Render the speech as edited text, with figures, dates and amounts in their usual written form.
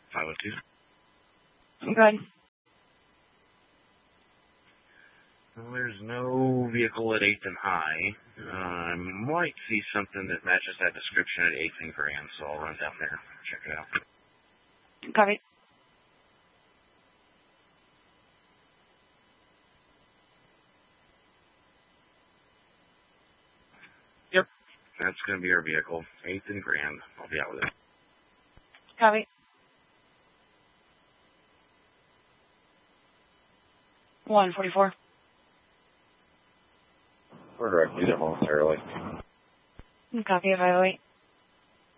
502. Go ahead. Well, there's no vehicle at 8th and High. I might see something that matches that description at 8th and Grand, so I'll run down there, check it out. Copy. Yep, that's going to be our vehicle, 8th and Grand. I'll be out with it. Copy. $144. We're directly there momentarily. Copy of 508.